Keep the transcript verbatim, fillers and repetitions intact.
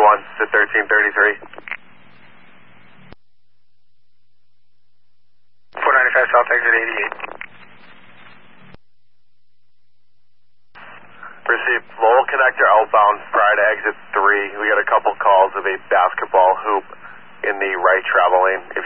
one to thirteen thirty-three. four ninety-five South exit eighty-eight. Received Lowell connector outbound prior to exit three. We got a couple calls of a basketball hoop in the right travel lane